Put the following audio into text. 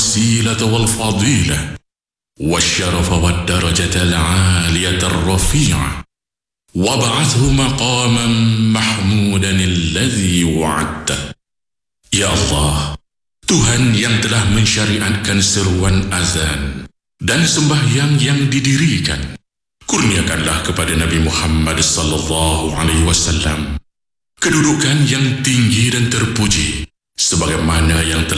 الوسيلة والفضيلة والشرف والدرجة العالية الرفيعة وابعثه مقاما محمودا الذي وعدته. Ya Allah, Tuhan yang telah mensyariatkan seruan azan dan sembahyang yang didirikan, kurniakanlah kepada Nabi Muhammad sallallahu alaihi wasallam kedudukan yang tinggi dan terpuji sebagaimana yang telah